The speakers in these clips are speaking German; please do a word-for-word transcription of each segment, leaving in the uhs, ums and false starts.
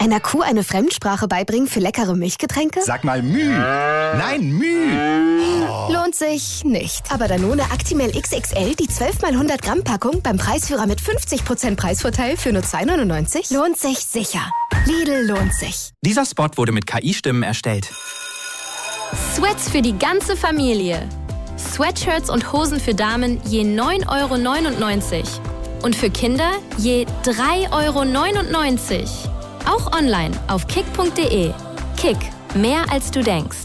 Einer Kuh eine Fremdsprache beibringen für leckere Milchgetränke? Sag mal Müh. Nein, Müh. Oh. Lohnt sich nicht. Aber Danone Actimel X X L, die zwölf mal hundert Gramm Packung beim Preisführer mit fünfzig Prozent Preisvorteil für nur zwei neunundneunzig, lohnt sich sicher. Lidl lohnt sich. Dieser Spot wurde mit K I-Stimmen erstellt. Sweats für die ganze Familie. Sweatshirts und Hosen für Damen je neun Euro neunundneunzig. Und für Kinder je drei Euro neunundneunzig. Auch online auf kick punkt de. Kick, mehr als du denkst.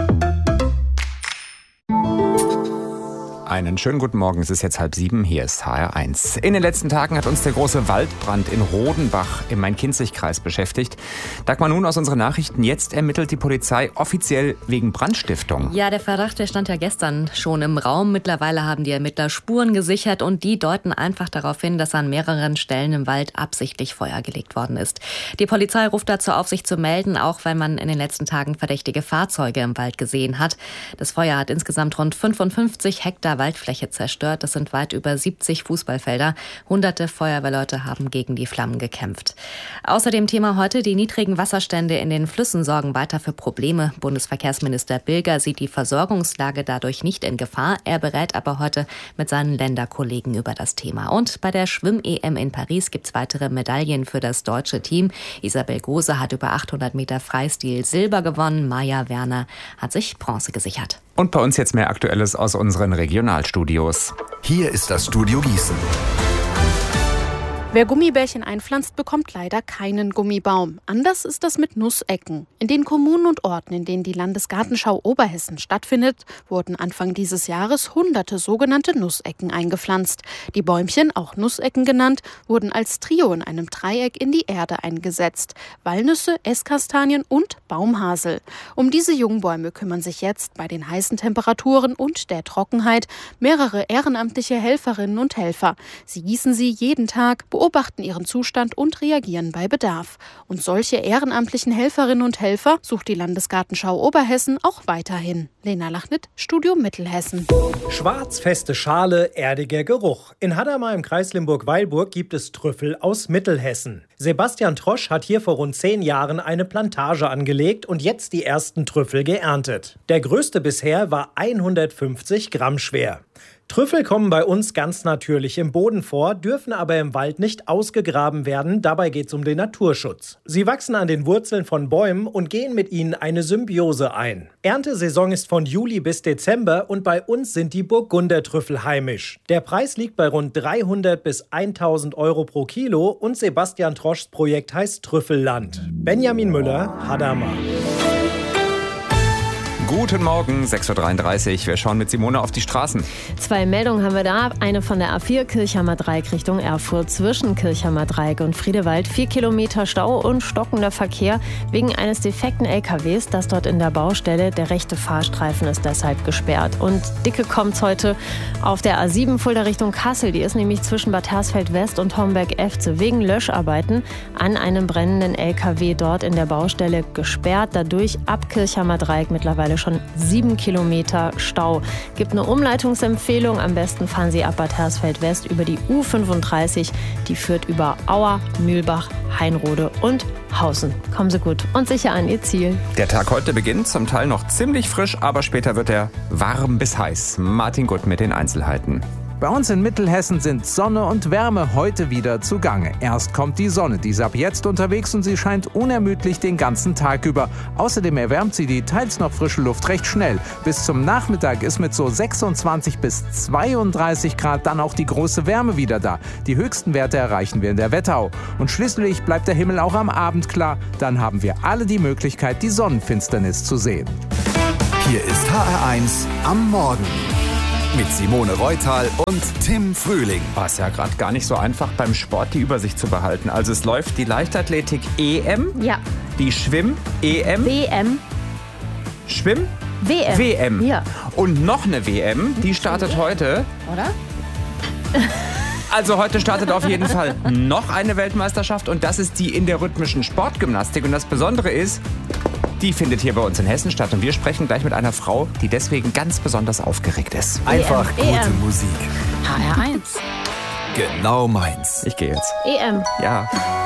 Einen schönen guten Morgen, es ist jetzt halb sieben, hier ist H R eins. In den letzten Tagen hat uns der große Waldbrand in Rodenbach im Main-Kinzig-Kreis beschäftigt. Dagmar Nun aus unseren Nachrichten, jetzt ermittelt die Polizei offiziell wegen Brandstiftung. Ja, der Verdacht, der stand ja gestern schon im Raum. Mittlerweile haben die Ermittler Spuren gesichert und die deuten einfach darauf hin, dass an mehreren Stellen im Wald absichtlich Feuer gelegt worden ist. Die Polizei ruft dazu auf, sich zu melden, auch wenn man in den letzten Tagen verdächtige Fahrzeuge im Wald gesehen hat. Das Feuer hat insgesamt rund fünfundfünfzig Hektar Waldfläche zerstört. Das sind weit über siebzig Fußballfelder. Hunderte Feuerwehrleute haben gegen die Flammen gekämpft. Außerdem Thema heute, die niedrigen Wasserstände in den Flüssen sorgen weiter für Probleme. Bundesverkehrsminister Bilger sieht die Versorgungslage dadurch nicht in Gefahr. Er berät aber heute mit seinen Länderkollegen über das Thema. Und bei der Schwimm-E M in Paris gibt es weitere Medaillen für das deutsche Team. Isabel Gose hat über achthundert Meter Freistil Silber gewonnen. Maja Werner hat sich Bronze gesichert. Und bei uns jetzt mehr Aktuelles aus unseren Regionalstudios. Hier ist das Studio Gießen. Wer Gummibärchen einpflanzt, bekommt leider keinen Gummibaum. Anders ist das mit Nussecken. In den Kommunen und Orten, in denen die Landesgartenschau Oberhessen stattfindet, wurden Anfang dieses Jahres hunderte sogenannte Nussecken eingepflanzt. Die Bäumchen, auch Nussecken genannt, wurden als Trio in einem Dreieck in die Erde eingesetzt. Walnüsse, Esskastanien und Baumhasel. Um diese Jungbäume kümmern sich jetzt bei den heißen Temperaturen und der Trockenheit mehrere ehrenamtliche Helferinnen und Helfer. Sie gießen sie jeden Tag, beobachten ihren Zustand und reagieren bei Bedarf. Und solche ehrenamtlichen Helferinnen und Helfer sucht die Landesgartenschau Oberhessen auch weiterhin. Lena Lachnit, Studio Mittelhessen. Schwarzfeste Schale, erdiger Geruch. In Hadamar im Kreis Limburg-Weilburg gibt es Trüffel aus Mittelhessen. Sebastian Trosch hat hier vor rund zehn Jahren eine Plantage angelegt und jetzt die ersten Trüffel geerntet. Der größte bisher war hundertfünfzig Gramm schwer. Trüffel kommen bei uns ganz natürlich im Boden vor, dürfen aber im Wald nicht ausgegraben werden. Dabei geht es um den Naturschutz. Sie wachsen an den Wurzeln von Bäumen und gehen mit ihnen eine Symbiose ein. Erntesaison ist von Juli bis Dezember und bei uns sind die Burgundertrüffel heimisch. Der Preis liegt bei rund dreihundert bis tausend Euro pro Kilo und Sebastian Troschs Projekt heißt Trüffelland. Benjamin Müller, Hadamar. Guten Morgen, sechs Uhr dreiunddreißig. Wir schauen mit Simone auf die Straßen. Zwei Meldungen haben wir da. Eine von der A vier Kirchhammer Dreieck Richtung Erfurt zwischen Kirchhammer Dreieck und Friedewald. Vier Kilometer Stau und stockender Verkehr wegen eines defekten L K Ws. Das dort in der Baustelle. Der rechte Fahrstreifen ist deshalb gesperrt. Und dicke kommt's heute auf der A sieben Fulda Richtung Kassel. Die ist nämlich zwischen Bad Hersfeld West und Homberg-Efze wegen Löscharbeiten an einem brennenden L K W dort in der Baustelle gesperrt. Dadurch ab Kirchhammer Dreieck mittlerweile schon sieben Kilometer Stau. Gibt eine Umleitungsempfehlung. Am besten fahren Sie ab Bad Hersfeld West über die U fünfunddreißig. Die führt über Auer, Mühlbach, Heinrode und Hausen. Kommen Sie gut und sicher an Ihr Ziel. Der Tag heute beginnt zum Teil noch ziemlich frisch, aber später wird er warm bis heiß. Martin Gutt mit den Einzelheiten. Bei uns in Mittelhessen sind Sonne und Wärme heute wieder zugange. Erst kommt die Sonne, die ist ab jetzt unterwegs und sie scheint unermüdlich den ganzen Tag über. Außerdem erwärmt sie die teils noch frische Luft recht schnell. Bis zum Nachmittag ist mit so sechsundzwanzig bis zweiunddreißig Grad dann auch die große Wärme wieder da. Die höchsten Werte erreichen wir in der Wetterau. Und schließlich bleibt der Himmel auch am Abend klar. Dann haben wir alle die Möglichkeit, die Sonnenfinsternis zu sehen. Hier ist H R eins am Morgen. Mit Simone Reutal und Tim Frühling. War es ja gerade gar nicht so einfach, beim Sport die Übersicht zu behalten. Also es läuft die Leichtathletik-E M, Ja. die Schwimm-E M, W M. Schwimm, W M. W M. Ja. Und noch eine W M, die startet heute. Oder? Also heute startet auf jeden Fall noch eine Weltmeisterschaft und das ist die in der rhythmischen Sportgymnastik. Und das Besondere ist, die findet hier bei uns in Hessen statt. Und wir sprechen gleich mit einer Frau, die deswegen ganz besonders aufgeregt ist. Einfach E M, gute E M. Musik. H R eins. Genau meins. Ich gehe jetzt. E M. Ja.